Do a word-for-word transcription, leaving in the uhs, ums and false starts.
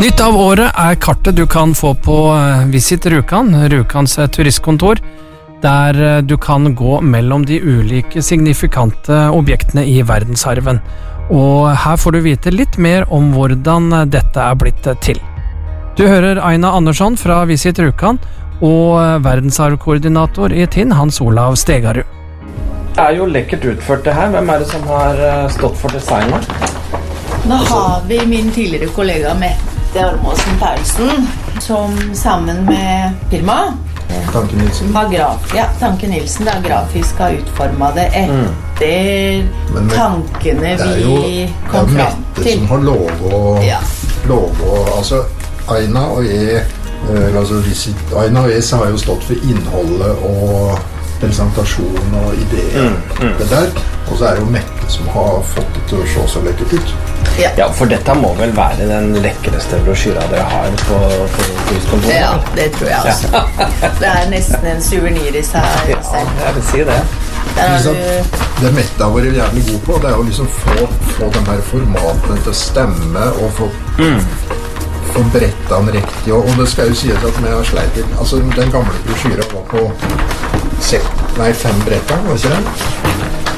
Nytt av året er kartet du kan få på Visit Rjukan, Rjukans turistkontor, der du kan gå mellom de ulike signifikante objektene i verdensarven. Og her får du vite litt mer om hvordan dette er blitt til. Du hører Aina Andersson fra Visit Rjukan og verdensarvkoordinator i Tinn, Hans Olav Stegarud. Det er jo lekkert utført det her. Hvem er det som har stått for designet? Nå har vi min tidligere kollega Mette Ormåsen Paulsen, som sammen med firma Tanke Nilsen. Har graf, ja, Tanke Nilsen da, grafisk har utformet det etter mm. tankene vi kom fram til. Det er jo Mette som har logo, ja. logo altså Aina og jeg, altså Visit, Aina og jeg har jo stått for innholdet og presentasjon og ideer, mm, mm. det der, og så er det jo Mette som har fått det til å se så lekkert ut. Ja. ja, for dette må vel være den lekkerste brosjyra dere har på, på turistkontoret? Ja, det tror jeg altså. Ja. Det er nesten en souvenir i seg. Ja, jeg vil si det. Der har du... Det Mette har vært jævlig god på, det er jo liksom få, få de her formatene til å stemme og få... Mm. Få bretta den riktig, og, og det skal jo sies at vi har sleit inn. Altså, den gamle brosjyra var på sek, nei, fem bretter, var ikke det?